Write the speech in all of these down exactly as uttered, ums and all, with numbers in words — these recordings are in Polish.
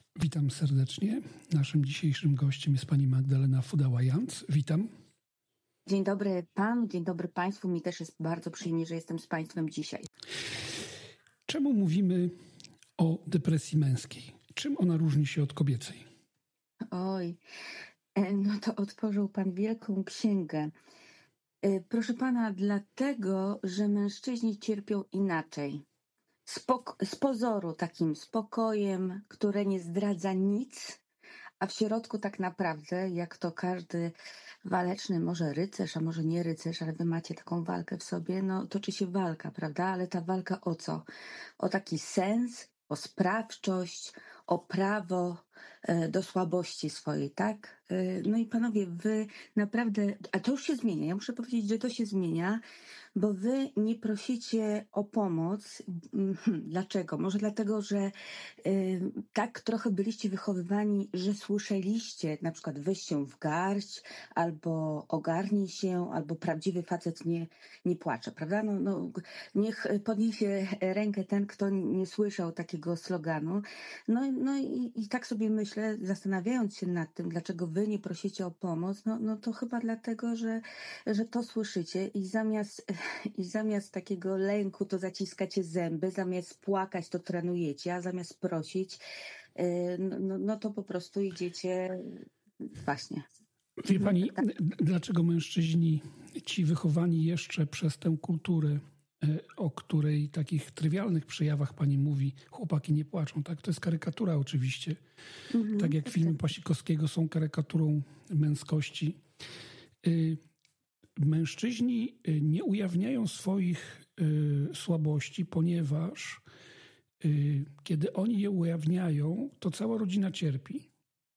Witam serdecznie. Naszym dzisiejszym gościem jest pani Magdalena Fudała-Janc. Witam. Dzień dobry panu, dzień dobry państwu. Mi też jest bardzo przyjemnie, że jestem z państwem dzisiaj. Czemu mówimy o depresji męskiej? Czym ona różni się od kobiecej? Oj, no to otworzył pan wielką księgę. Proszę pana, dlatego, że mężczyźni cierpią inaczej. Spok- z pozoru takim spokojem, które nie zdradza nic, a w środku tak naprawdę, jak to każdy waleczny, może rycerz, a może nie rycerz, ale wy macie taką walkę w sobie, no toczy się walka, prawda? Ale ta walka o co? O taki sens, o sprawczość, o prawo e, do słabości swojej, tak? E, no i panowie, wy naprawdę, a to już się zmienia, ja muszę powiedzieć, że to się zmienia, bo wy nie prosicie o pomoc. Dlaczego? Może dlatego, że y, tak trochę byliście wychowywani, że słyszeliście na przykład weź się w garść, albo ogarnij się, albo prawdziwy facet nie, nie płacze, prawda? No, no, niech podniesie rękę ten, kto nie słyszał takiego sloganu. No, no i, i tak sobie myślę, zastanawiając się nad tym, dlaczego wy nie prosicie o pomoc, no, no to chyba dlatego, że, że to słyszycie i zamiast I zamiast takiego lęku to zaciskacie zęby, zamiast płakać to trenujecie, a zamiast prosić, no, no to po prostu idziecie właśnie. Wie pani, dlaczego mężczyźni, ci wychowani jeszcze przez tę kulturę, o której takich trywialnych przejawach pani mówi, chłopaki nie płaczą, tak? To jest karykatura oczywiście. Mhm, tak jak tak, filmy tak. Pasikowskiego są karykaturą męskości. Mężczyźni nie ujawniają swoich y, słabości, ponieważ y, kiedy oni je ujawniają, to cała rodzina cierpi.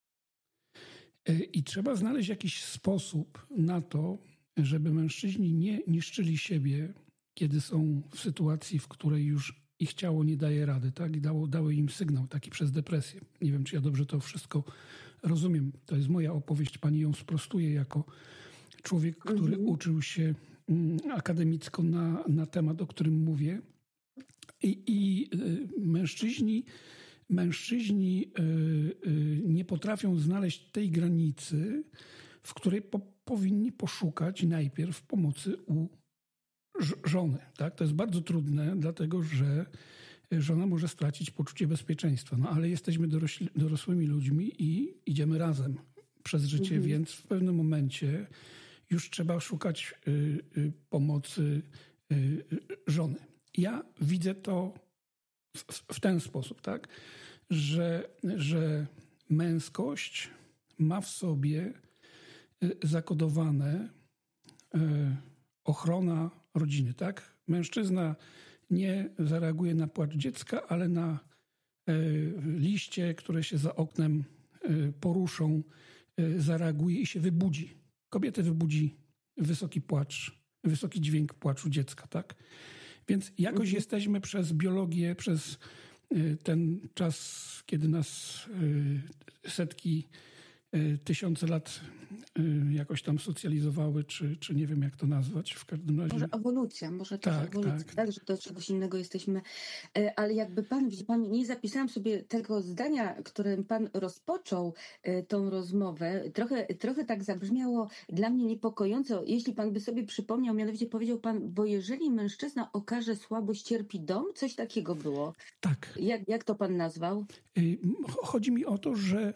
Y, I trzeba znaleźć jakiś sposób na to, żeby mężczyźni nie niszczyli siebie, kiedy są w sytuacji, w której już ich ciało nie daje rady, tak? I dało, dały im sygnał taki przez depresję. Nie wiem, czy ja dobrze to wszystko rozumiem. To jest moja opowieść, pani ją sprostuje jako człowiek, który mhm. uczył się akademicko na, na temat, o którym mówię. I, i mężczyźni, mężczyźni nie potrafią znaleźć tej granicy, w której po, powinni poszukać najpierw pomocy u żony. Tak? To jest bardzo trudne, dlatego że żona może stracić poczucie bezpieczeństwa. No ale jesteśmy dorośli, dorosłymi ludźmi i idziemy razem przez życie, mhm. więc w pewnym momencie już trzeba szukać y, y, pomocy y, y, żony. Ja widzę to w, w ten sposób, tak, że, że męskość ma w sobie y, zakodowane y, ochrona rodziny, tak? Mężczyzna nie zareaguje na płacz dziecka, ale na y, liście, które się za oknem y, poruszą, zareaguje i się wybudzi. Kobietę wybudzi wysoki płacz, wysoki dźwięk płaczu dziecka, tak? Więc jakoś mhm. jesteśmy przez biologię, przez ten czas, kiedy nas setki, tysiące lat jakoś tam socjalizowały, czy, czy nie wiem jak to nazwać, w każdym razie. Może ewolucja, może to tak, ewolucja, tak. tak, że do czegoś innego jesteśmy. Ale jakby pan, pan, nie zapisałam sobie tego zdania, którym pan rozpoczął tą rozmowę. Trochę, trochę tak zabrzmiało dla mnie niepokojąco, jeśli pan by sobie przypomniał, mianowicie powiedział pan, bo jeżeli mężczyzna okaże słabość, cierpi dom, coś takiego było. Tak. Jak, jak to pan nazwał? Chodzi mi o to, że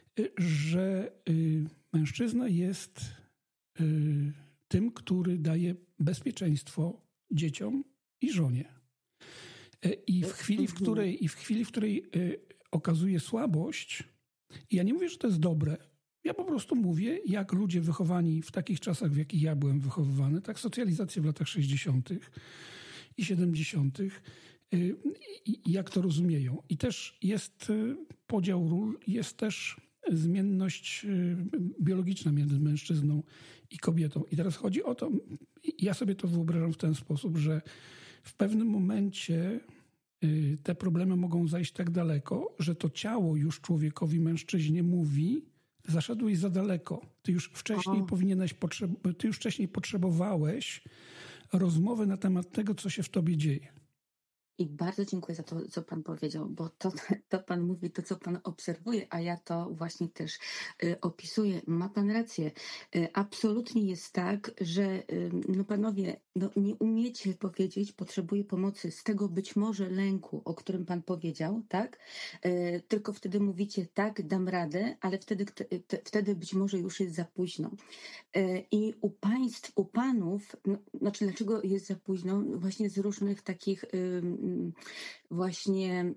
że y, mężczyzna jest y, tym, który daje bezpieczeństwo dzieciom i żonie. Y, I w chwili, w której, i w chwili, w której y, okazuje słabość, ja nie mówię, że to jest dobre, ja po prostu mówię, jak ludzie wychowani w takich czasach, w jakich ja byłem wychowywany, tak socjalizacja w latach sześćdziesiątych i siedemdziesiątych, y, i jak to rozumieją. I też jest y, podział ról, jest też zmienność biologiczna między mężczyzną i kobietą. I teraz chodzi o to, ja sobie to wyobrażam w ten sposób, że w pewnym momencie te problemy mogą zajść tak daleko, że to ciało już człowiekowi, mężczyźnie mówi, zaszedłeś za daleko. Ty już wcześniej Aha. powinieneś, potrzeb- ty już wcześniej potrzebowałeś rozmowy na temat tego, co się w tobie dzieje. I bardzo dziękuję za to, co pan powiedział, bo to, to pan mówi, to co pan obserwuje, a ja to właśnie też y, opisuję. Ma pan rację. Y, absolutnie jest tak, że y, no panowie, no nie umiecie powiedzieć, potrzebuję pomocy z tego być może lęku, o którym pan powiedział, tak? Y, tylko wtedy mówicie, tak, dam radę, ale wtedy, te, te, wtedy być może już jest za późno. Y, I u państw, u panów, no, znaczy dlaczego jest za późno? Właśnie z różnych takich y, właśnie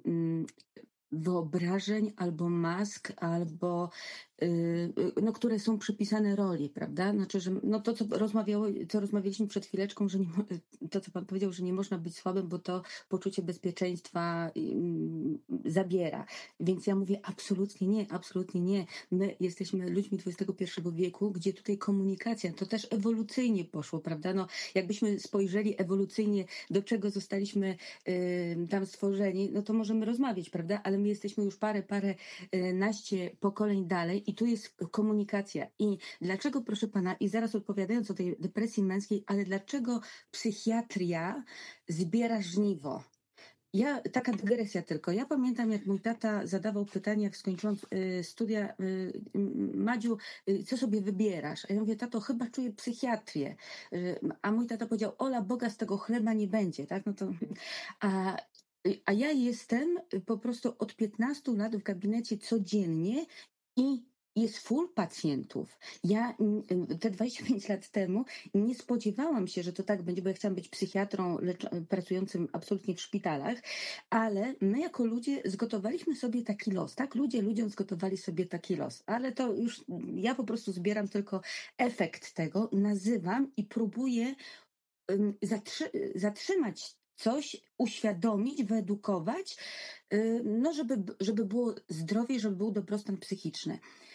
wyobrażeń albo mask, albo no, które są przypisane roli, prawda? Znaczy, że no to, co, rozmawiało, co rozmawialiśmy przed chwileczką, że nie, to, co pan powiedział, że nie można być słabym, bo to poczucie bezpieczeństwa um, zabiera. Więc ja mówię absolutnie nie, absolutnie nie. My jesteśmy ludźmi dwudziestego pierwszego wieku, gdzie tutaj komunikacja, to też ewolucyjnie poszło, prawda? No, jakbyśmy spojrzeli ewolucyjnie, do czego zostaliśmy y, tam stworzeni, no to możemy rozmawiać, prawda? Ale my jesteśmy już parę, parę y, naście pokoleń dalej i tu jest komunikacja. I dlaczego, proszę pana, i zaraz odpowiadając o tej depresji męskiej, ale dlaczego psychiatria zbiera żniwo? Ja, taka dygresja tylko. Ja pamiętam, jak mój tata zadawał pytanie, jak skończyłam y, studia, y, Madziu, y, co sobie wybierasz? A ja mówię, tato, chyba czuję psychiatrię. Y, a mój tata powiedział, Ola, Boga z tego chleba nie będzie, tak? No to, a, a ja jestem po prostu od piętnastu lat w gabinecie codziennie i jest full pacjentów. Ja te dwadzieścia pięć lat temu nie spodziewałam się, że to tak będzie, bo ja chciałam być psychiatrą lecz- pracującym absolutnie w szpitalach, ale my jako ludzie zgotowaliśmy sobie taki los, tak? Ludzie ludziom zgotowali sobie taki los, ale to już ja po prostu zbieram tylko efekt tego, nazywam i próbuję um, zatrzy- zatrzymać coś, uświadomić, wyedukować, y, no żeby, żeby było zdrowie, żeby był dobrostan psychiczny.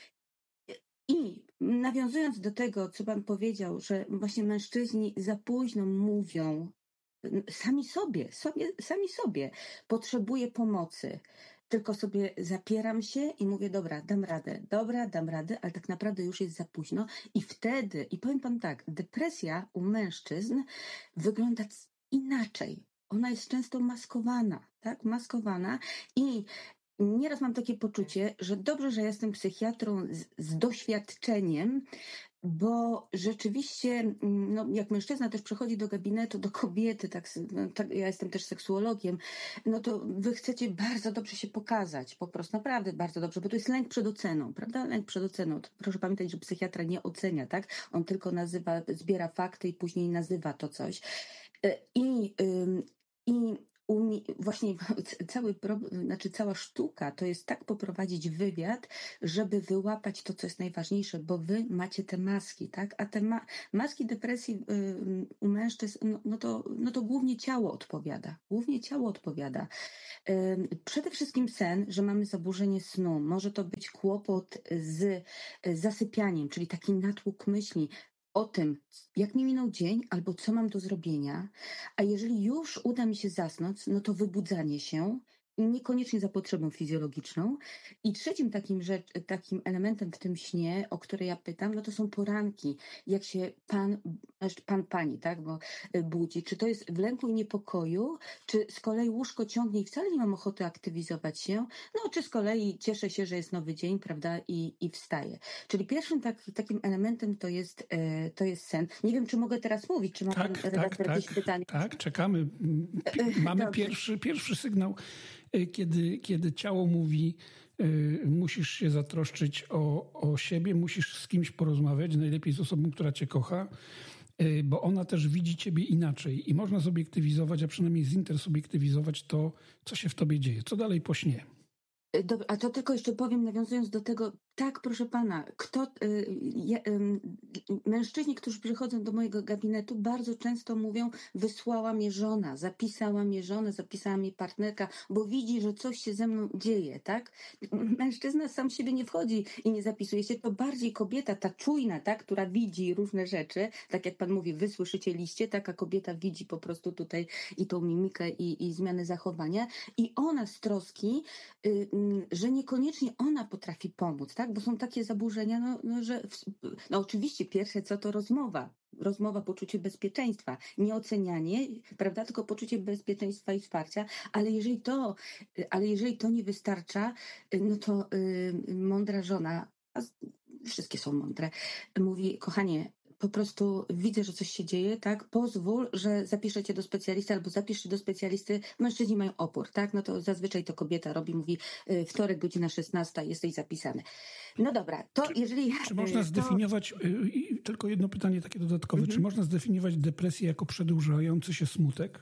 I nawiązując do tego, co pan powiedział, że właśnie mężczyźni za późno mówią y, sami sobie, sobie, sami sobie, potrzebuję pomocy. Tylko sobie zapieram się i mówię, dobra, dam radę, dobra, dam radę, ale tak naprawdę już jest za późno. I wtedy, i powiem pan tak, depresja u mężczyzn wygląda c- inaczej. Ona jest często maskowana, tak? Maskowana i nieraz mam takie poczucie, że dobrze, że jestem psychiatrą z, z doświadczeniem, bo rzeczywiście, mm, no, jak mężczyzna też przychodzi do gabinetu, do kobiety, tak, s- no, tak, ja jestem też seksuologiem, no to wy chcecie bardzo dobrze się pokazać, po prostu naprawdę bardzo dobrze, bo to jest lęk przed oceną, prawda? Lęk przed oceną. To proszę pamiętać, że psychiatra nie ocenia, tak? On tylko nazywa, zbiera fakty i później nazywa to coś. E, I, ym, i umi- właśnie cały problem, znaczy cała sztuka to jest tak poprowadzić wywiad, żeby wyłapać to, co jest najważniejsze, bo wy macie te maski, tak? A te ma maski depresji y, u mężczyzn, no, no, to, no to głównie ciało odpowiada. Głównie ciało odpowiada. Ym, Przede wszystkim sen, że mamy zaburzenie snu. Może to być kłopot z y, zasypianiem, czyli taki natłok myśli o tym, jak mi minął dzień, albo co mam do zrobienia. A jeżeli już uda mi się zasnąć, no to wybudzanie się, niekoniecznie za potrzebą fizjologiczną. I trzecim takim, rzecz, takim elementem w tym śnie, o które ja pytam, no to są poranki. Jak się pan, znaczy pan, pani, tak, bo y, budzi. Czy to jest w lęku i niepokoju, czy z kolei łóżko ciągnie i wcale nie mam ochoty aktywizować się, no czy z kolei cieszę się, że jest nowy dzień, prawda, i, i wstaję. Czyli pierwszym tak, takim elementem to jest, e, to jest sen. Nie wiem, czy mogę teraz mówić, czy ma pan Tak, tak, redaktor jakieś tak, pytanie? tak, czekamy. Pi- E, Mamy Dobrze. pierwszy, pierwszy sygnał, y, kiedy, kiedy ciało mówi, y, musisz się zatroszczyć o, o siebie, musisz z kimś porozmawiać, najlepiej z osobą, która cię kocha, y, bo ona też widzi ciebie inaczej i można zobiektywizować, a przynajmniej zintersubjektywizować to, co się w tobie dzieje. Co dalej po śnie? E, Dobra, a to tylko jeszcze powiem, nawiązując do tego, tak, proszę pana, kto, y, ja, ym, mężczyźni, którzy przychodzą do mojego gabinetu, bardzo często mówią, wysłała mnie żona, zapisała mnie żona, zapisała mnie partnerka, bo widzi, że coś się ze mną dzieje, tak? Mężczyzna sam siebie nie wchodzi i nie zapisuje się, to bardziej kobieta, ta czujna, tak, która widzi różne rzeczy, tak jak pan mówi, wy słyszycie liście, taka kobieta widzi po prostu tutaj i tą mimikę i, i zmianę zachowania i ona z troski y, że niekoniecznie ona potrafi pomóc, tak? Bo są takie zaburzenia, no, no, że w, no oczywiście pierwsze co to rozmowa, rozmowa, poczucie bezpieczeństwa, nie ocenianie, prawda, tylko poczucie bezpieczeństwa i wsparcia, ale jeżeli to, ale jeżeli to nie wystarcza, no to y, mądra żona, a wszystkie są mądre, mówi, kochanie, po prostu widzę, że coś się dzieje, tak? Pozwól, że zapiszę cię do specjalisty albo zapisz się do specjalisty. Mężczyźni mają opór, tak? No to zazwyczaj to kobieta robi, mówi wtorek, godzina szesnasta, jesteś zapisany. No dobra, to czy, jeżeli... Czy można to... zdefiniować, i tylko jedno pytanie takie dodatkowe, mhm. czy można zdefiniować depresję jako przedłużający się smutek?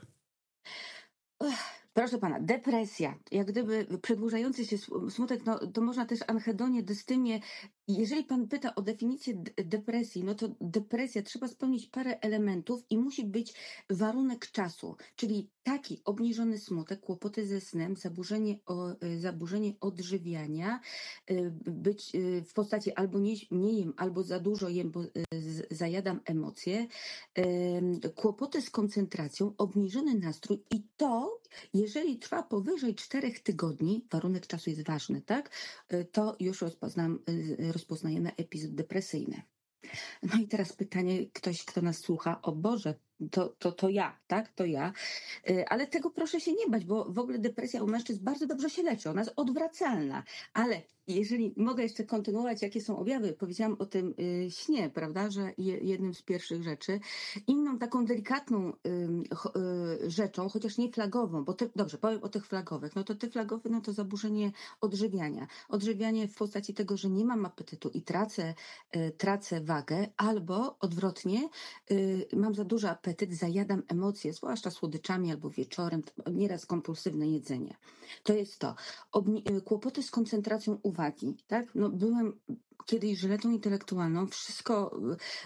Uch. Proszę pana, depresja, jak gdyby przedłużający się smutek, no to można też anhedonię, dystymię. Jeżeli pan pyta o definicję depresji, no to depresja trzeba spełnić parę elementów i musi być warunek czasu, czyli taki obniżony smutek, kłopoty ze snem, zaburzenie, o, zaburzenie odżywiania, być w postaci albo nie, nie jem, albo za dużo jem, bo zajadam emocje, kłopoty z koncentracją, obniżony nastrój i to, jeżeli trwa powyżej czterech tygodni, warunek czasu jest ważny, tak? To już rozpoznam, rozpoznajemy epizod depresyjny. No i teraz pytanie, ktoś, kto nas słucha, o Boże, to, to, to ja, tak? To ja. Ale tego proszę się nie bać, bo w ogóle depresja u mężczyzn bardzo dobrze się leczy, ona jest odwracalna. Ale jeżeli mogę jeszcze kontynuować, jakie są objawy, powiedziałam o tym y, śnie, prawda, że je, jednym z pierwszych rzeczy. Inną taką delikatną y, y, rzeczą, chociaż nie flagową, bo te, dobrze, powiem o tych flagowych, no to te flagowe, no to zaburzenie odżywiania. Odżywianie w postaci tego, że nie mam apetytu i tracę, y, tracę wagę, albo odwrotnie, y, mam za duży apetyt, zajadam emocje, zwłaszcza słodyczami albo wieczorem, nieraz kompulsywne jedzenie. To jest to. Obni- kłopoty z koncentracją uwagi, tak? No byłem kiedyś żyletą intelektualną, wszystko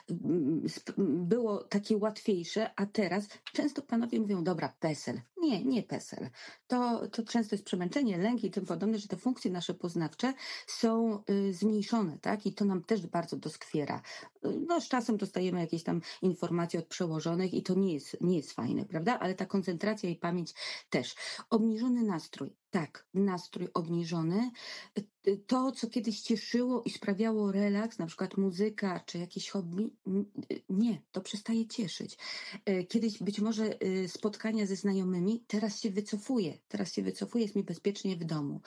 było takie łatwiejsze, a teraz często panowie mówią, dobra, PESEL. Nie, nie PESEL. To, to często jest przemęczenie, lęk i tym podobne, że te funkcje nasze poznawcze są y, zmniejszone, tak? I to nam też bardzo doskwiera. No z czasem dostajemy jakieś tam informacje od przełożonych i to nie jest, nie jest fajne, prawda? Ale ta koncentracja i pamięć też. Obniżony nastrój. Tak, nastrój obniżony. To, co kiedyś cieszyło i sprawiało relaks, na przykład muzyka czy jakieś hobby, nie, to przestaje cieszyć. Kiedyś być może spotkania ze znajomymi, teraz się wycofuje, teraz się wycofuje, jest mi bezpiecznie w domu.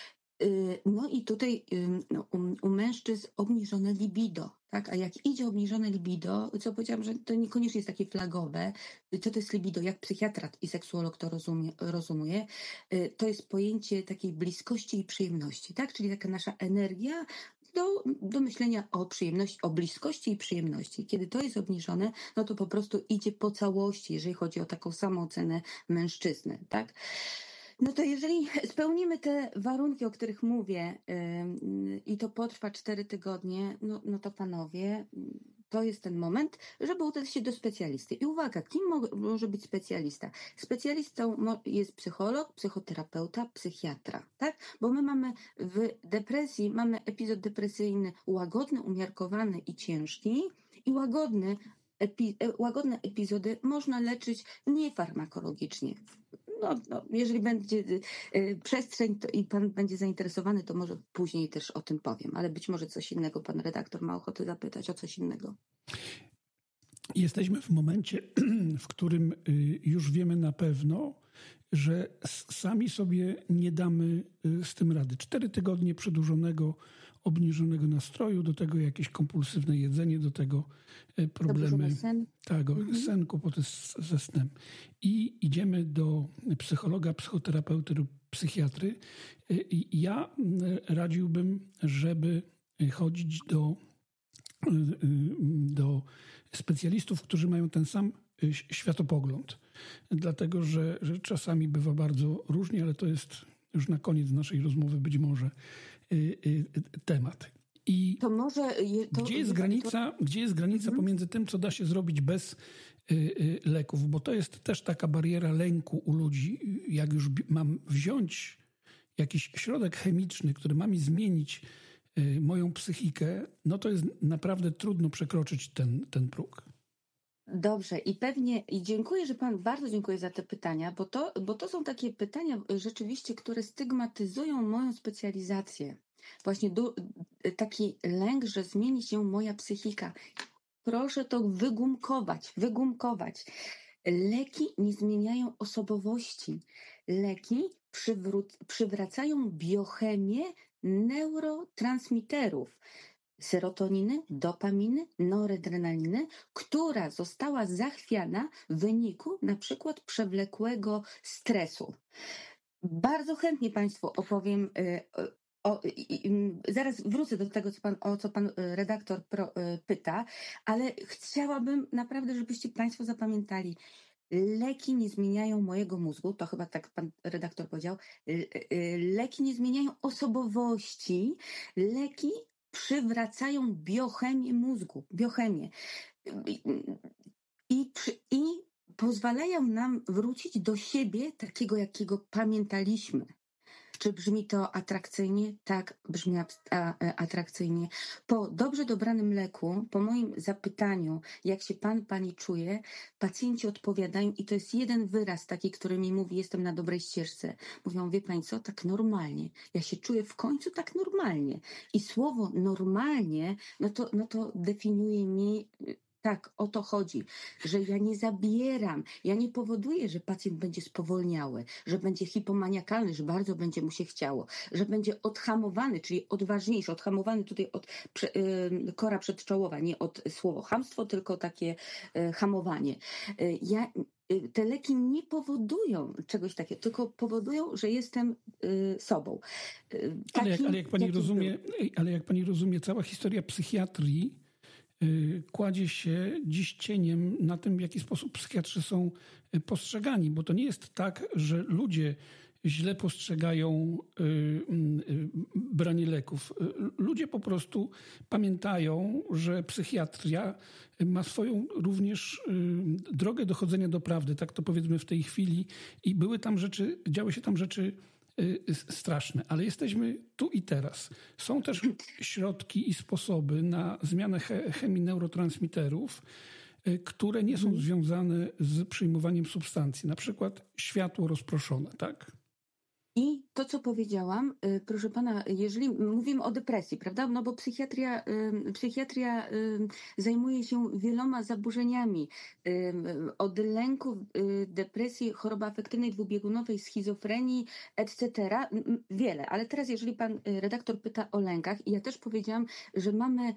No i tutaj no, u, u mężczyzn obniżone libido, tak? A jak idzie obniżone libido, co powiedziałam, że to niekoniecznie jest takie flagowe, co to jest libido, jak psychiatra i seksuolog to rozumie, rozumuje, to jest pojęcie takiej bliskości i przyjemności, tak? Czyli taka nasza energia do, do myślenia o przyjemności, o bliskości i przyjemności. Kiedy to jest obniżone, no to po prostu idzie po całości, jeżeli chodzi o taką samą cenę mężczyzny, tak? No to jeżeli spełnimy te warunki, o których mówię yy, i to potrwa cztery tygodnie, no, no to panowie, to jest ten moment, żeby udać się do specjalisty. I uwaga, kim mo- może być specjalista? Specjalistą mo- jest psycholog, psychoterapeuta, psychiatra, tak? Bo my mamy w depresji, mamy epizod depresyjny łagodny, umiarkowany i ciężki i łagodny, epi- łagodne epizody można leczyć niefarmakologicznie. No, no, jeżeli będzie y, przestrzeń to, i pan będzie zainteresowany, to może później też o tym powiem, ale być może coś innego pan redaktor ma ochotę zapytać o coś innego. Jesteśmy w momencie, w którym już wiemy na pewno, że sami sobie nie damy z tym rady. Cztery tygodnie przedłużonego, obniżonego nastroju, do tego jakieś kompulsywne jedzenie, do tego problemy sen. Tak, mhm. sen, kłopoty z, ze snem. I idziemy do psychologa, psychoterapeuty lub psychiatry. I ja radziłbym, żeby chodzić do, do specjalistów, którzy mają ten sam światopogląd. Dlatego, że, że czasami bywa bardzo różnie, ale to jest już na koniec naszej rozmowy być może temat. I to może, to, gdzie jest granica, to... gdzie jest granica mhm. pomiędzy tym, co da się zrobić bez y, y, leków? Bo to jest też taka bariera lęku u ludzi. Jak już mam wziąć jakiś środek chemiczny, który ma mi zmienić y, moją psychikę, no to jest naprawdę trudno przekroczyć ten, ten próg. Dobrze i pewnie i dziękuję, że pan bardzo dziękuję za te pytania, bo to, bo to są takie pytania y, rzeczywiście, które stygmatyzują moją specjalizację. Właśnie du, y, taki lęk, że zmieni się moja psychika. Proszę to wygumkować, wygumkować. Leki nie zmieniają osobowości. Leki przywró- przywracają biochemię neurotransmiterów. Serotoniny, dopaminy, noradrenaliny, która została zachwiana w wyniku na przykład przewlekłego stresu. Bardzo chętnie Państwu opowiem y, o, i, i, zaraz wrócę do tego, co pan, o co pan redaktor pro, pyta, ale chciałabym naprawdę, żebyście Państwo zapamiętali. Leki nie zmieniają mojego mózgu, to chyba tak pan redaktor powiedział. Leki nie zmieniają osobowości. Leki przywracają biochemię mózgu, biochemię. I, i, i pozwalają nam wrócić do siebie takiego, jakiego pamiętaliśmy. Czy brzmi to atrakcyjnie? Tak, brzmi atrakcyjnie. Po dobrze dobranym leku, po moim zapytaniu, jak się pan, pani czuje, pacjenci odpowiadają i to jest jeden wyraz taki, który mi mówi, jestem na dobrej ścieżce. Mówią, wie pani co, tak normalnie. Ja się czuję w końcu tak normalnie. I słowo normalnie, no to, no to definiuje mi... Tak, o to chodzi, że ja nie zabieram, ja nie powoduję, że pacjent będzie spowolniały, że będzie hipomaniakalny, że bardzo będzie mu się chciało, że będzie odhamowany, czyli odważniejszy, odhamowany tutaj od prze, y, kora przedczołowa, nie od słowo chamstwo, tylko takie y, hamowanie. Y, ja Te leki nie powodują czegoś takiego, tylko powodują, że jestem y, sobą. Y, takim, ale, jak, ale, jak pani rozumie, był. ale jak pani rozumie, cała historia psychiatrii kładzie się dziś cieniem na tym, w jaki sposób psychiatrzy są postrzegani, bo to nie jest tak, że ludzie źle postrzegają branie leków. Ludzie po prostu pamiętają, że psychiatria ma swoją również drogę dochodzenia do prawdy, tak to powiedzmy w tej chwili, i były tam rzeczy, działy się tam rzeczy straszne, ale jesteśmy tu i teraz. Są też środki i sposoby na zmianę chemii neurotransmiterów, które nie są związane z przyjmowaniem substancji, na przykład światło rozproszone, tak? I to, co powiedziałam, proszę pana, jeżeli mówimy o depresji, prawda? No bo psychiatria, psychiatria zajmuje się wieloma zaburzeniami. Od lęku, depresji, choroby afektywnej, dwubiegunowej, schizofrenii, et cetera. Wiele. Ale teraz, jeżeli pan redaktor pyta o lękach, i ja też powiedziałam, że mamy,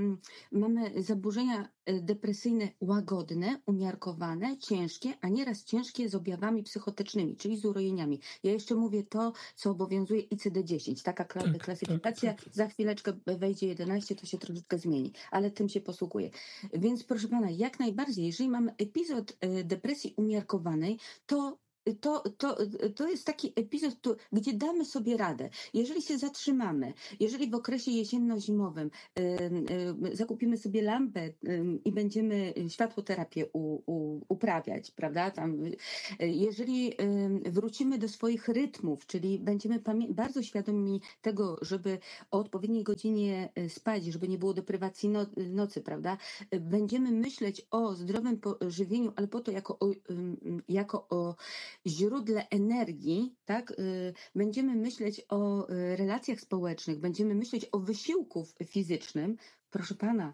mamy zaburzenia depresyjne łagodne, umiarkowane, ciężkie, a nieraz ciężkie z objawami psychotycznymi, czyli z urojeniami. Ja jeszcze mówię to, co obowiązuje I C D dziesięć. Taka tak, klasyfikacja, tak, tak. za chwileczkę wejdzie jedenaście, to się troszeczkę zmieni, ale tym się posługuje. Więc proszę pana, jak najbardziej, jeżeli mamy epizod depresji umiarkowanej, to To, to, to jest taki epizod, tu, gdzie damy sobie radę. Jeżeli się zatrzymamy, jeżeli w okresie jesienno-zimowym y, y, zakupimy sobie lampę y, i będziemy światłoterapię u, u, uprawiać, prawda? Tam, y, jeżeli y, wrócimy do swoich rytmów, czyli będziemy pamię- bardzo świadomi tego, żeby o odpowiedniej godzinie spać, żeby nie było deprywacji no, nocy, prawda? Y, będziemy myśleć o zdrowym żywieniu, ale po to jako o, y, jako o źródle energii, tak? Będziemy myśleć o relacjach społecznych, będziemy myśleć o wysiłku fizycznym, proszę pana,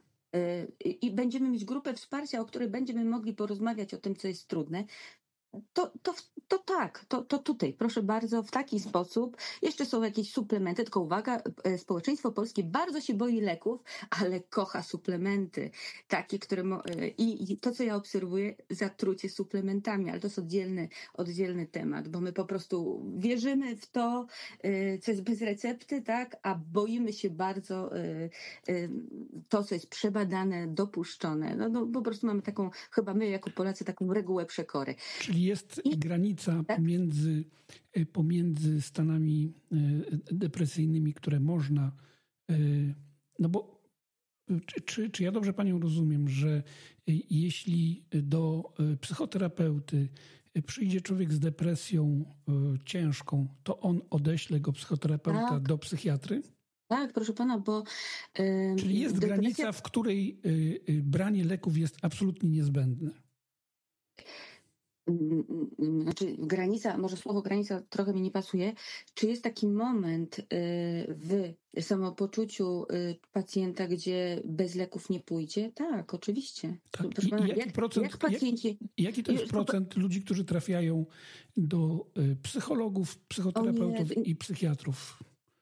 i będziemy mieć grupę wsparcia, o której będziemy mogli porozmawiać o tym, co jest trudne. To, to, to tak, to, to tutaj, proszę bardzo, w taki sposób. Jeszcze są jakieś suplementy, tylko uwaga, społeczeństwo polskie bardzo się boi leków, ale kocha suplementy. Takie, które... Mo- i, I to, co ja obserwuję, zatrucie suplementami, ale to jest oddzielny, oddzielny temat, bo my po prostu wierzymy w to, co jest bez recepty, tak, a boimy się bardzo to, co jest przebadane, dopuszczone. No, no po prostu mamy taką, chyba my jako Polacy, taką regułę przekory. Czyli jest I, granica tak? pomiędzy, pomiędzy stanami depresyjnymi, które można, no bo czy, czy, czy ja dobrze panią rozumiem, że jeśli do psychoterapeuty przyjdzie człowiek z depresją ciężką, to on odeśle go psychoterapeuta tak. do psychiatry? Tak, proszę pana, bo em, Czyli jest depresja granica, w której y, y, branie leków jest absolutnie niezbędne. Mm, mm, mm, Znaczy, granica, może słowo granica trochę mi nie pasuje. Czy jest taki moment y, w samopoczuciu y, pacjenta, gdzie bez leków nie pójdzie? Tak, oczywiście. Tak. Proszę I, i pana, jaki jak, procent, jak jak, pacjenci. jaki to jest Już, popa- procent ludzi, którzy trafiają do y, psychologów, o nie, psychoterapeutów i psychiatrów?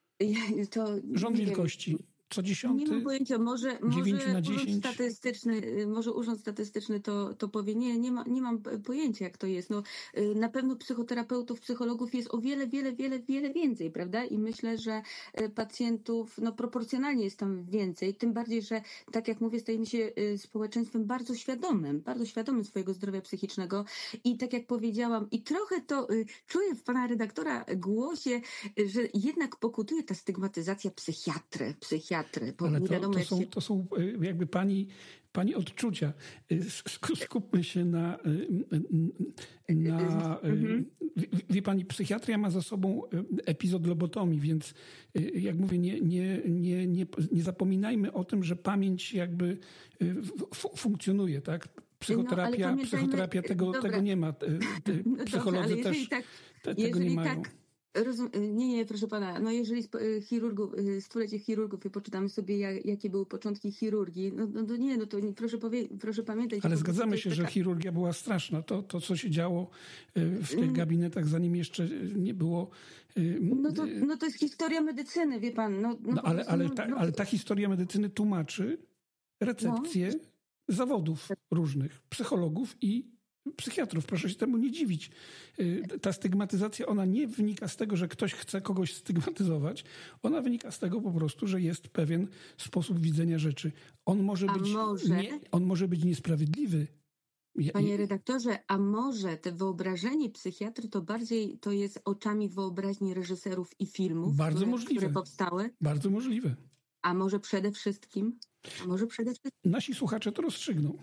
to Rząd nie wiem. wielkości. Co Nie mam dziesiąty, pojęcia, może, dziewięć może na urząd dziesięć. statystyczny, y, może urząd statystyczny to, to powie, nie, nie, ma, nie mam p- pojęcia jak to jest. No, y, na pewno psychoterapeutów, psychologów jest o wiele, wiele, wiele, wiele więcej, prawda? I myślę, że y, pacjentów, no proporcjonalnie jest tam więcej, tym bardziej, że tak jak mówię, stajemy się y, społeczeństwem bardzo świadomym, bardzo świadomym swojego zdrowia psychicznego i tak jak powiedziałam, i trochę to y, czuję w pana redaktora głosie, y, że jednak pokutuje ta stygmatyzacja psychiatry, psychiatry, bo Ale nie to, wiadomo to, jak są, się. to są y, jakby pani, pani odczucia. Y, sk- Skupmy się na... y, y, na y, Mhm. wie, wie pani, psychiatria ma za sobą y, epizod lobotomii, więc y, jak mówię, nie, nie, nie, nie, nie zapominajmy o tym, że pamięć jakby y, f- funkcjonuje, tak? No, ale Psychoterapia, pamiętajmy, psychoterapia tego, dobra, tego nie ma. Y, y, no dobrze, ale Psycholodzy jeżeli też tak, te, tego nie jeżeli mają. tak, rozum, nie, nie, proszę pana, no jeżeli sp- y, chirurgów, y, stulecie chirurgów i poczytamy sobie, jak, jakie były początki chirurgii, no, no to nie, no to nie, proszę, powie, proszę pamiętać, że Ale po prostu to zgadzamy jest się, że taka. chirurgia była straszna. To, to co się działo y, w tych Mm, gabinetach, zanim jeszcze nie było... y, No to, y, no to jest historia medycyny, wie pan, no, no No po ale, prostu, ale, no, ta, no, ale ta historia medycyny tłumaczy no, recepcję zawodów różnych, psychologów i psychiatrów. Proszę się temu nie dziwić. Y, Ta stygmatyzacja, ona nie wynika z tego, że ktoś chce kogoś stygmatyzować. Ona wynika z tego po prostu, że jest pewien sposób widzenia rzeczy. On może a być, może. nie, on może być niesprawiedliwy. Ja- Panie redaktorze, a może te wyobrażenie psychiatry to bardziej to jest oczami wyobraźni reżyserów i filmów, Bardzo które, możliwe. które powstały? Bardzo możliwe. A może przede wszystkim? A może przede wszystkim? Nasi słuchacze to rozstrzygną.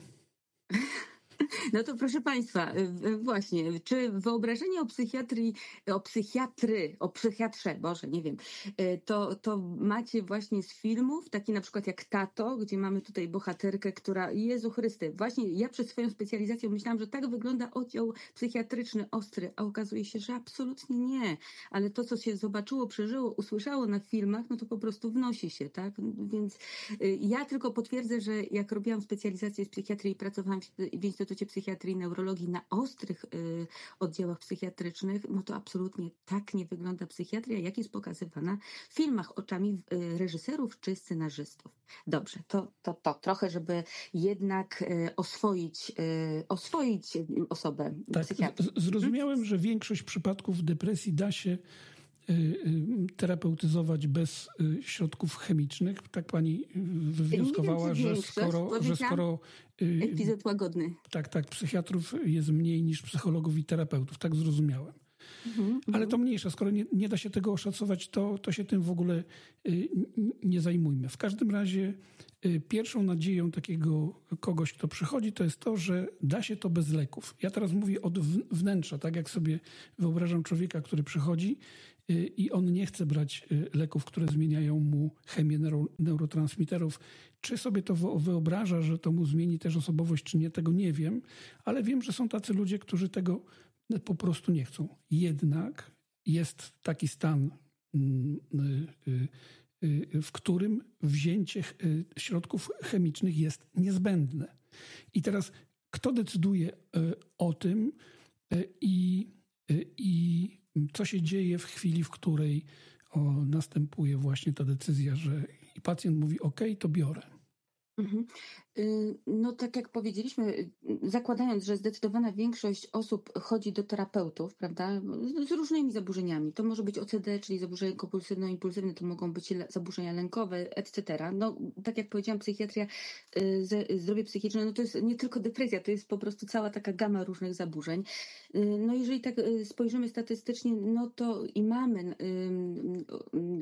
No to proszę Państwa, y, y, właśnie, czy wyobrażenie o psychiatrii, o psychiatry, o psychiatrze, Boże, nie wiem, y, to, to macie właśnie z filmów, taki na przykład jak Tato, gdzie mamy tutaj bohaterkę, która, Jezu Chryste, właśnie ja przez swoją specjalizację myślałam, że tak wygląda oddział psychiatryczny ostry, a okazuje się, że absolutnie nie, ale to, co się zobaczyło, przeżyło, usłyszało na filmach, no to po prostu wnosi się, tak, więc y, ja tylko potwierdzę, że jak robiłam specjalizację z psychiatrii i pracowałam w, w Instytucie Psychiatrii i Neurologii na ostrych y, oddziałach psychiatrycznych, no to absolutnie tak nie wygląda psychiatria, jak jest pokazywana w filmach oczami y, reżyserów czy scenarzystów. Dobrze, to, to, to trochę, żeby jednak y, oswoić, y, oswoić y, osobę Tak, psychiatry. z- zrozumiałem, że większość przypadków depresji da się y, y, terapeutyzować bez y, środków chemicznych. Tak pani y, wywnioskowała, Nie wiem, czy że większość, skoro, że powiedziałam, skoro y, epizod łagodny. tak, tak, psychiatrów jest mniej niż psychologów i terapeutów. Tak zrozumiałem. Mhm, Ale to mniejsza. Skoro nie, nie da się tego oszacować, to, to się tym w ogóle y, n- nie zajmujmy. W każdym razie y, pierwszą nadzieją takiego kogoś, kto przychodzi, to jest to, że da się to bez leków. Ja teraz mówię od w- wnętrza, tak jak sobie wyobrażam człowieka, który przychodzi y, i on nie chce brać y, leków, które zmieniają mu chemię neuro, neurotransmiterów. Czy sobie to wo- wyobraża, że to mu zmieni też osobowość, czy nie, tego nie wiem, ale wiem, że są tacy ludzie, którzy tego po prostu nie chcą. Jednak jest taki stan, mm, y, y, y, w którym wzięcie ch- y, środków chemicznych jest niezbędne. I teraz kto decyduje y, o tym y, i, y, i co się dzieje w chwili, w której o, następuje właśnie ta decyzja, że i pacjent mówi: OK, to biorę. Mhm. Y, No tak jak powiedzieliśmy, y, zakładając, że zdecydowana większość osób chodzi do terapeutów, prawda, z- z różnymi zaburzeniami. To może być O C D, czyli zaburzenia kompulsywno-impulsywne, to mogą być le- zaburzenia lękowe, et cetera. No tak jak powiedziałam, psychiatria, y, ze- zdrowie psychiczne, no to jest nie tylko depresja, to jest po prostu cała taka gama różnych zaburzeń. Y, No jeżeli tak y, spojrzymy statystycznie, no to i mamy y, y,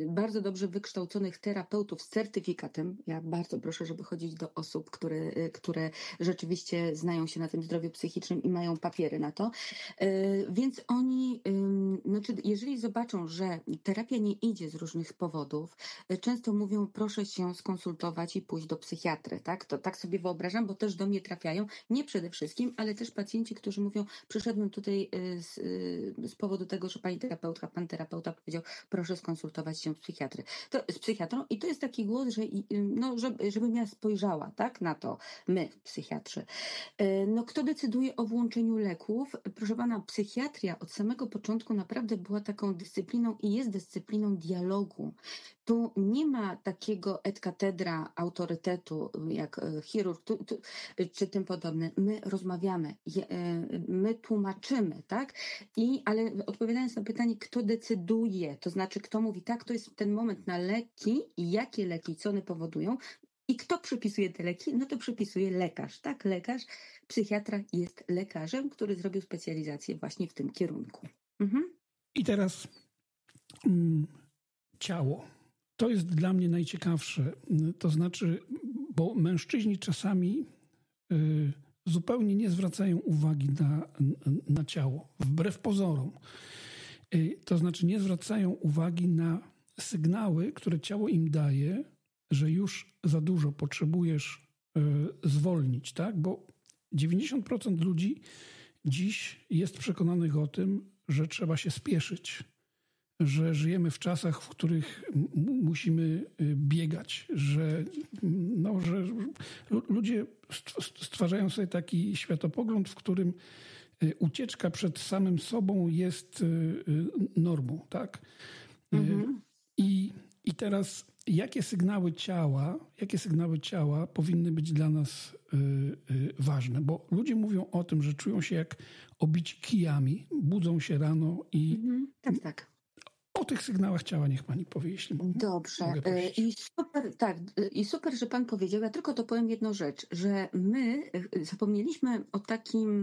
bardzo dobrze wykształconych terapeutów z certyfikatem. Ja bardzo proszę, żeby chodzić do osób, które, y, które rzeczywiście znają się na tym zdrowiu psychicznym i mają papiery na to. Y, Więc oni, ym, znaczy, jeżeli zobaczą, że terapia nie idzie z różnych powodów, y, często mówią, proszę się skonsultować i pójść do psychiatry, tak? To tak sobie wyobrażam, bo też do mnie trafiają, nie przede wszystkim, ale też pacjenci, którzy mówią, przyszedłem tutaj y, z, y, z powodu tego, że pani terapeutka, pan terapeuta powiedział, proszę skonsultować się z psychiatry. To, z psychiatrą i to jest taki głos, że, i, y, no, żeby, żebym ja spojrzała, tak, na to, my, psychiatrzy. Y, No, kto decyduje o włączeniu leków? Proszę pana, psychiatria od samego początku naprawdę była taką dyscypliną i jest dyscypliną dialogu. Tu nie ma takiego et katedra autorytetu jak e, chirurg tu, tu, czy tym podobne. My rozmawiamy, je- e, my tłumaczymy, tak? I, ale odpowiadając na pytanie, kto decyduje, to znaczy kto mówi, tak, to jest ten moment na leki i jakie leki, co one powodują, i kto przypisuje te leki? No to przypisuje lekarz, tak? Lekarz, psychiatra jest lekarzem, który zrobił specjalizację właśnie w tym kierunku. Mhm. I teraz mm, ciało. To jest dla mnie najciekawsze. To znaczy, bo mężczyźni czasami y, zupełnie nie zwracają uwagi na, na ciało, wbrew pozorom. Y, to znaczy nie zwracają uwagi na sygnały, które ciało im daje, że już za dużo potrzebujesz y, zwolnić, tak? Bo dziewięćdziesiąt procent ludzi dziś jest przekonanych o tym, że trzeba się spieszyć, że żyjemy w czasach, w których m- musimy y, biegać, że, no, że lu- ludzie st- stwarzają sobie taki światopogląd, w którym y, ucieczka przed samym sobą jest y, y, normą, tak? Y, Mhm. I, I teraz jakie sygnały ciała, jakie sygnały ciała powinny być dla nas y, y, ważne? Bo ludzie mówią o tym, że czują się jak obici kijami, budzą się rano i Mhm. Tak, tak. o tych sygnałach ciała niech pani powie, jeśli mo- Dobrze. mogę y, prosić. I super, tak, y, i super, że pan powiedział. Ja tylko to powiem jedną rzecz, że my y, zapomnieliśmy o takim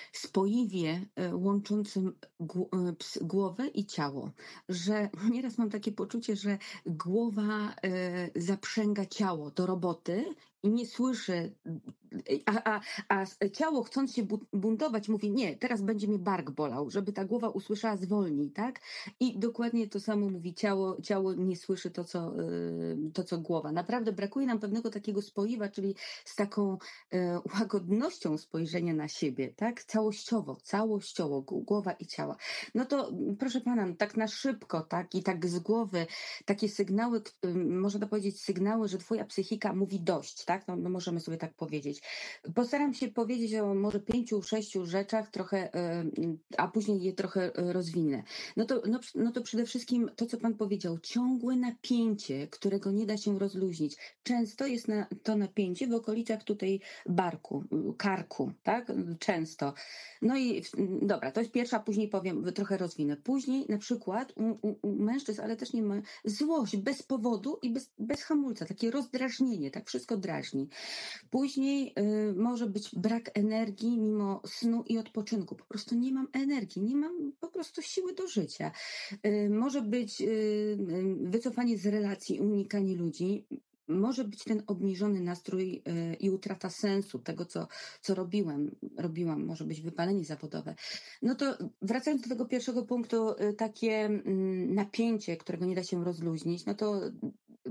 spoiwie y, łączącym gł- y, ps- głowę i ciało. Że nieraz mam takie poczucie, że głowa y, zaprzęga ciało do roboty i nie słyszy, y, a, a, a s- ciało chcąc się bu- buntować mówi, nie, teraz będzie mnie bark bolał, żeby ta głowa usłyszała zwolnij, tak? I dokładnie to samo mówi ciało. Ciało nie słyszy to co, y, to, co głowa. Naprawdę brakuje nam pewnego takiego spoiwa, czyli z taką y, łagodnością spojrzenia na siebie, tak? Całościowo, całościowo, g- głowa i ciała. No to mm, proszę pana, no tak na szybko, tak? I tak z głowy takie sygnały, k- y, można powiedzieć sygnały, że twoja psychika mówi dość, tak? No, no możemy sobie tak powiedzieć. Postaram się powiedzieć o może pięciu, sześciu rzeczach trochę, y, y, a później je trochę y, rozwinę. No to, no, pr- no to przede wszystkim to, co pan powiedział, ciągłe napięcie, którego nie da się rozluźnić. Często jest na, to napięcie w okolicach tutaj barku, y, karku, tak? Często. No i w- dobra, to jest pierwsza, później powiem, trochę rozwinę. Później na przykład u, u, u mężczyzn, ale też nie ma, złość bez powodu i bez, bez hamulca, takie rozdrażnienie, tak wszystko drażni. Później y, może być brak energii mimo snu i odpoczynku. Po prostu nie mam energii, nie mam po prostu siły do życia. Y, może być y, y, wycofanie z relacji, unikanie ludzi. Może być ten obniżony nastrój y, i utrata sensu tego, co, co robiłem, robiłam. Może być wypalenie zawodowe. No to wracając do tego pierwszego punktu, y, takie mm, napięcie, którego nie da się rozluźnić, no to y,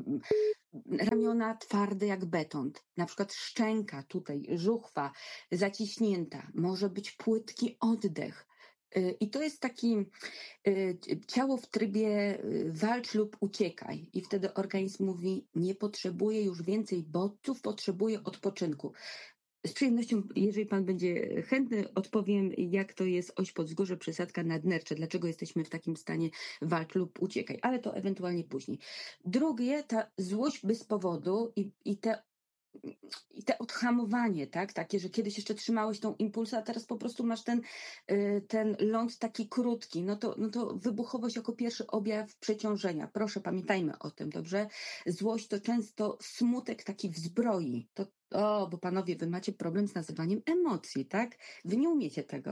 ramiona twarde jak beton, na przykład szczęka tutaj, żuchwa zaciśnięta, może być płytki oddech. Y, I to jest taki y, ciało w trybie y, walcz lub uciekaj. I wtedy organizm mówi, nie potrzebuje już więcej bodźców, potrzebuje odpoczynku. Z przyjemnością, jeżeli pan będzie chętny, odpowiem, jak to jest oś podzgórze, przysadka nadnercze, dlaczego jesteśmy w takim stanie walcz lub uciekaj, ale to ewentualnie później. Drugie, ta złość bez powodu i, i te i te odhamowanie, tak, takie, że kiedyś jeszcze trzymałeś tą impulsę, a teraz po prostu masz ten, y, ten ląd taki krótki, no to, no to wybuchowość jako pierwszy objaw przeciążenia. Proszę, pamiętajmy o tym, dobrze? Złość to często smutek taki w zbroi. To, o, bo panowie, wy macie problem z nazywaniem emocji, tak? Wy nie umiecie tego.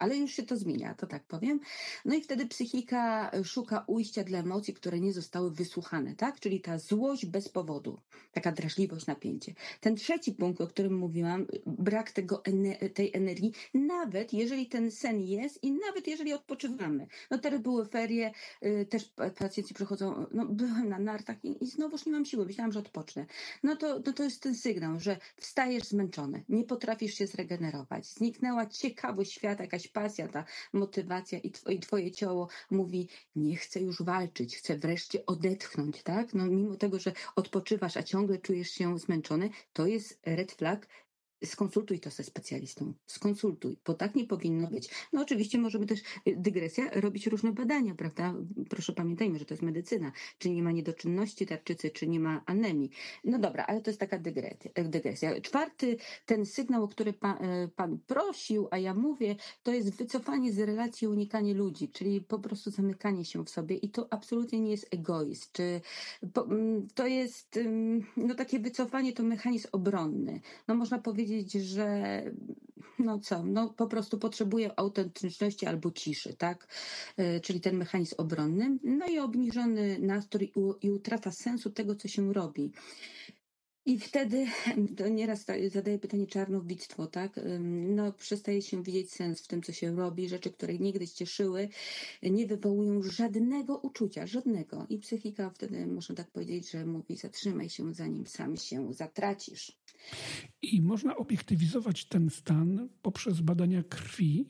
ale już się to zmienia, to tak powiem. No i wtedy psychika szuka ujścia dla emocji, które nie zostały wysłuchane, tak? Czyli ta złość bez powodu, taka drażliwość, napięcie. Ten trzeci punkt, o którym mówiłam, brak tego, tej energii, nawet jeżeli ten sen jest i nawet jeżeli odpoczywamy. No teraz były ferie, też pacjenci przychodzą, no byłem na nartach i, i znowuż nie mam siły, myślałam, że odpocznę. No to, no to jest ten sygnał, że wstajesz zmęczony, nie potrafisz się zregenerować, zniknęła ciekawość świata, jakaś pasja, ta motywacja i, tw- i twoje ciało mówi, nie chcę już walczyć, chcę wreszcie odetchnąć, tak? No mimo tego, że odpoczywasz, a ciągle czujesz się zmęczony, to jest red flag. Skonsultuj to ze specjalistą, skonsultuj, bo tak nie powinno być. No oczywiście możemy też, dygresja, robić różne badania, prawda? Proszę pamiętajmy, że to jest medycyna. Czy nie ma niedoczynności tarczycy, czy nie ma anemii. No dobra, ale to jest taka dygresja. dygresja. Czwarty, ten sygnał, o który pan, pan prosił, a ja mówię, to jest wycofanie z relacji, unikanie ludzi, czyli po prostu zamykanie się w sobie i to absolutnie nie jest egoizm, czy to jest no takie wycofanie, to mechanizm obronny. No można powiedzieć, że no co, no po prostu potrzebuje autentyczności albo ciszy, tak? Czyli ten mechanizm obronny, no i obniżony nastrój i utrata sensu tego, co się robi. I wtedy to nieraz zadaję pytanie czarnowictwo, tak? No przestaje się widzieć sens w tym, co się robi, rzeczy, które niegdyś cieszyły, nie wywołują żadnego uczucia, żadnego. I psychika wtedy, można tak powiedzieć, że mówi, zatrzymaj się, zanim sam się zatracisz. I można obiektywizować ten stan poprzez badania krwi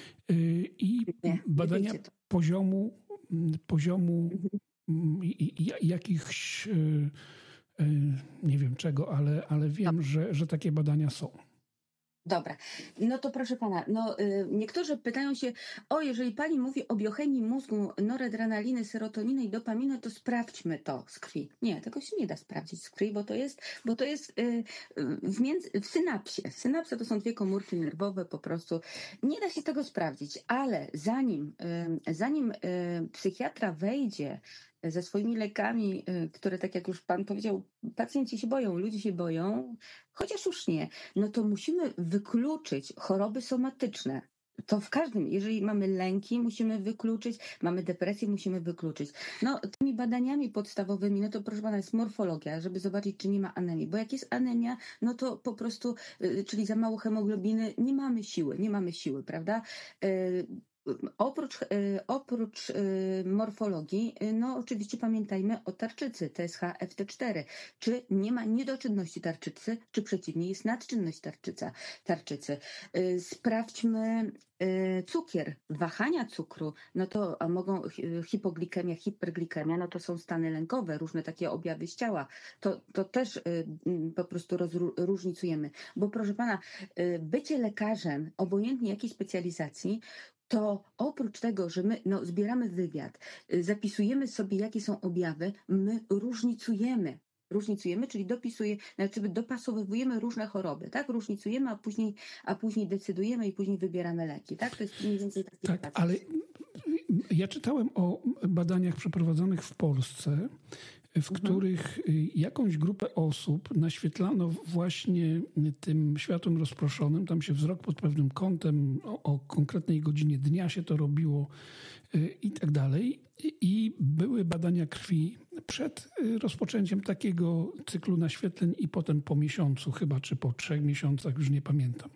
i nie, badania nie poziomu, poziomu mhm. jakichś, nie wiem czego, ale, ale wiem, że, że takie badania są. Dobra, no to proszę pana, no y, niektórzy pytają się, o jeżeli pani mówi o biochemii mózgu, noradrenaliny, serotoniny i dopaminy, to sprawdźmy to z krwi. Nie, tego się nie da sprawdzić z krwi, bo to jest, bo to jest y, w, między, w synapsie. Synapse to są dwie komórki nerwowe, po prostu nie da się tego sprawdzić, ale zanim, y, zanim y, psychiatra wejdzie ze swoimi lekami, które tak jak już pan powiedział, pacjenci się boją, ludzie się boją, chociaż już nie, no to musimy wykluczyć choroby somatyczne. To w każdym, jeżeli mamy lęki, musimy wykluczyć, mamy depresję, musimy wykluczyć. No tymi badaniami podstawowymi, no to proszę pana, jest morfologia, żeby zobaczyć, czy nie ma anemii, bo jak jest anemia, no to po prostu, czyli za mało hemoglobiny, nie mamy siły, nie mamy siły, prawda? Oprócz, oprócz morfologii, no oczywiście pamiętajmy o tarczycy, T S H F T cztery. Czy nie ma niedoczynności tarczycy, czy przeciwnie, jest nadczynność tarczyca, tarczycy. Sprawdźmy cukier, wahania cukru, no to a mogą hipoglikemia, hiperglikemia, no to są stany lękowe, różne takie objawy z ciała. To, to też po prostu rozróżnicujemy. Bo proszę pana, bycie lekarzem, obojętnie jakiej specjalizacji, to oprócz tego, że my no, zbieramy wywiad, zapisujemy sobie, jakie są objawy, my różnicujemy. Różnicujemy, czyli dopisuje, znaczy dopasowujemy różne choroby, tak? Różnicujemy, a później, a później decydujemy i później wybieramy leki, tak? To jest mniej więcej taki Tak, ale ja czytałem o badaniach przeprowadzonych w Polsce, w mhm. których jakąś grupę osób naświetlano właśnie tym światłem rozproszonym. Tam się wzrok pod pewnym kątem, o, o konkretnej godzinie dnia się to robiło i tak dalej. I były badania krwi przed rozpoczęciem takiego cyklu naświetleń i potem po miesiącu chyba, czy po trzech miesiącach, już nie pamiętam.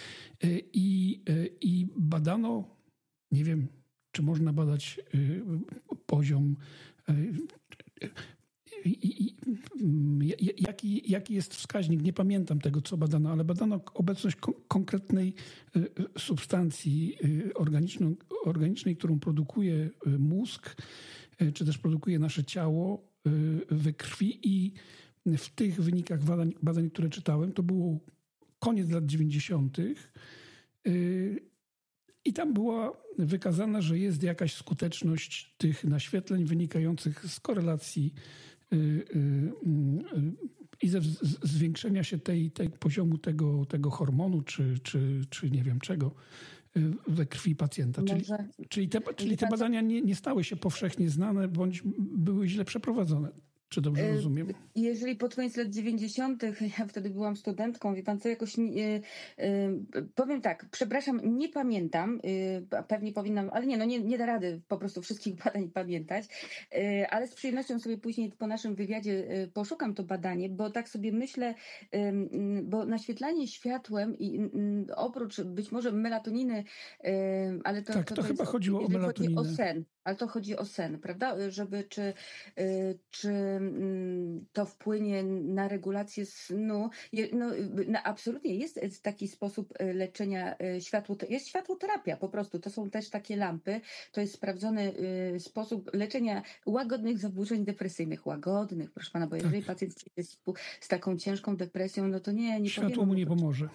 I, i badano, nie wiem, czy można badać poziom I, i, jaki, jaki jest wskaźnik? Nie pamiętam tego, co badano, ale badano obecność ko- konkretnej substancji organicznej, organicznej, którą produkuje mózg, czy też produkuje nasze ciało we krwi i w tych wynikach badań, badań które czytałem, to było koniec lat dziewięćdziesiątych. I tam była wykazana, że jest jakaś skuteczność tych naświetleń wynikających z korelacji i ze zwiększenia się tej, tej poziomu tego, tego hormonu, czy, czy, czy nie wiem czego, we krwi pacjenta. Czyli, czyli te, czyli te badania nie, nie stały się powszechnie znane, bądź były źle przeprowadzone. Czy dobrze rozumiem? Jeżeli pod koniec lat dziewięćdziesiątych, ja wtedy byłam studentką, wie pan co, jakoś, nie, powiem tak, przepraszam, nie pamiętam, pewnie powinnam, ale nie, no nie, nie da rady po prostu wszystkich badań pamiętać, ale z przyjemnością sobie później po naszym wywiadzie poszukam to badanie, bo tak sobie myślę, bo naświetlanie światłem i oprócz być może melatoniny, ale to, tak, to, to, to chyba jest, chodziło o melatoninę. Chodzi o sen, ale to chodzi o sen, prawda? Żeby czy, czy to wpłynie na regulację snu. No, no, absolutnie jest taki sposób leczenia światło, jest światłoterapia po prostu. To są też takie lampy. To jest sprawdzony sposób leczenia łagodnych zaburzeń depresyjnych. Łagodnych, proszę pana, bo tak. Jeżeli pacjent jest z taką ciężką depresją, no to nie, nie światło powiemy, mu nie pomoże.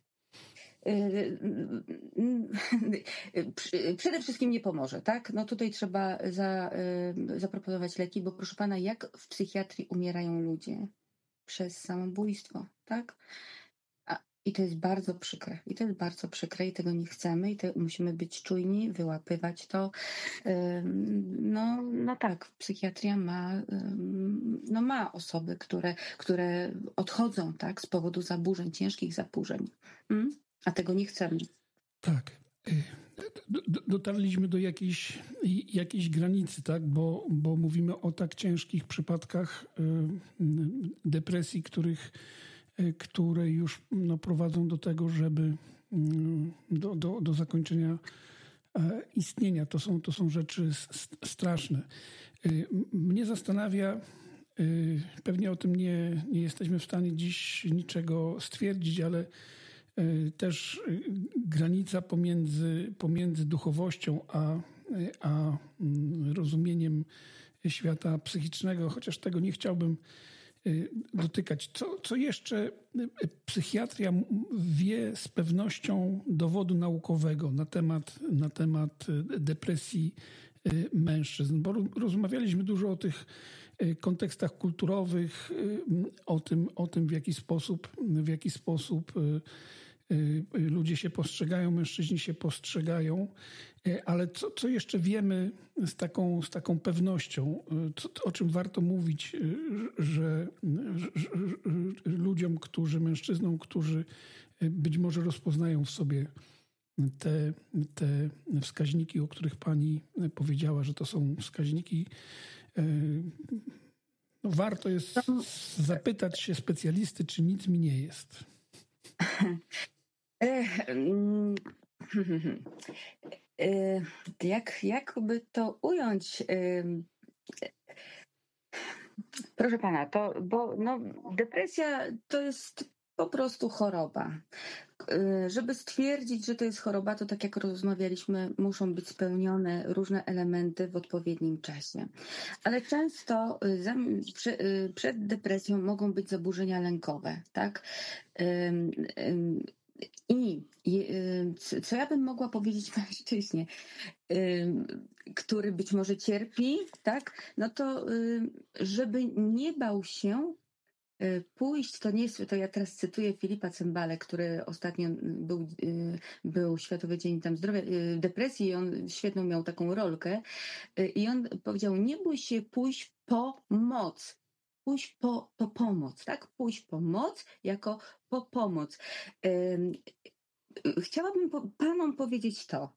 Przede wszystkim nie pomoże, tak? No tutaj trzeba za, zaproponować leki, bo proszę pana, jak w psychiatrii umierają ludzie? Przez samobójstwo, tak? A, i to jest bardzo przykre. I to jest bardzo przykre i tego nie chcemy i to musimy być czujni, wyłapywać to. No, no tak, psychiatria ma, no ma osoby, które, które odchodzą, tak? Z powodu zaburzeń, ciężkich zaburzeń. Hmm? A tego nie chcemy. Tak. Dotarliśmy do jakiejś, jakiejś granicy, tak? Bo, bo mówimy o tak ciężkich przypadkach depresji, których, które już no, prowadzą do tego, żeby do, do, do zakończenia istnienia. To są, to są rzeczy straszne. Mnie zastanawia, pewnie o tym nie, nie jesteśmy w stanie dziś niczego stwierdzić, ale też granica pomiędzy, pomiędzy duchowością a, a rozumieniem świata psychicznego, chociaż tego nie chciałbym dotykać. Co, co jeszcze psychiatria wie z pewnością dowodu naukowego na temat, na temat depresji mężczyzn? Bo rozmawialiśmy dużo o tych kontekstach kulturowych, o tym, o tym w jaki sposób, w jaki sposób ludzie się postrzegają, mężczyźni się postrzegają, ale co, co jeszcze wiemy z taką, z taką pewnością, co, o czym warto mówić, że, że, że ludziom, którzy, mężczyznom, którzy być może rozpoznają w sobie te, te wskaźniki, o których pani powiedziała, że to są wskaźniki, no warto jest zapytać się specjalisty, czy nic mi nie jest. Jak, jakby to ująć? Proszę pana, to, bo no, depresja to jest po prostu choroba. Żeby stwierdzić, że to jest choroba, to tak jak rozmawialiśmy, muszą być spełnione różne elementy w odpowiednim czasie. Ale często przed depresją mogą być zaburzenia lękowe, tak? I co ja bym mogła powiedzieć mężczyźnie, który być może cierpi, tak? No to żeby nie bał się pójść, to nie jest, to ja teraz cytuję Filipa Cymbale, który ostatnio był, był Światowy Dzień tam Zdrowia, depresji i on świetną miał taką rolkę i on powiedział, nie bój się pójść po moc, pójść po, po pomoc, tak? Pójść po moc jako po pomoc. Chciałabym panom powiedzieć to.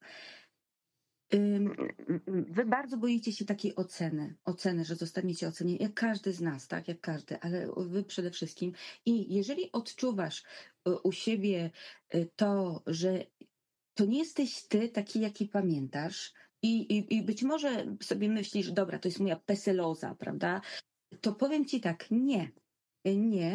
Wy bardzo boicie się takiej oceny, oceny, że zostaniecie ocenieni, jak każdy z nas, tak, jak każdy, ale wy przede wszystkim. I jeżeli odczuwasz u siebie to, że to nie jesteś ty taki, jaki pamiętasz i, i, i być może sobie myślisz, dobra, to jest moja peseloza, prawda, to powiem ci tak, nie, nie.